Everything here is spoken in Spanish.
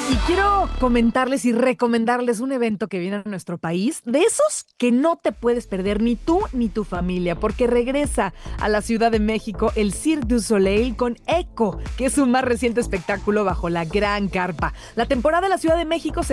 Y quiero comentarles y recomendarles un evento que viene a nuestro país, de esos que no te puedes perder ni tú ni tu familia, porque regresa a la Ciudad de México el Cirque du Soleil con Echo, que es su más reciente espectáculo bajo la gran carpa. La temporada de la Ciudad de México se